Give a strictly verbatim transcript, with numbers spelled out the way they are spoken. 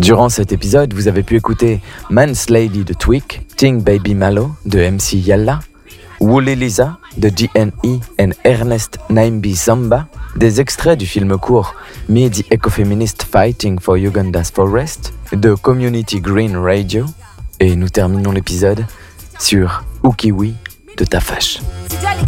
Durant cet épisode, vous avez pu écouter Man's Lady de Tweak, Ting Baby Malo de M C Yalla, Woolly Lisa de G N E and Ernest Naimbi Samba, des extraits du film court Me the Ecofeminist Fighting for Uganda's Forest de Community Green Radio, et nous terminons l'épisode sur Ukiwi de Tafash.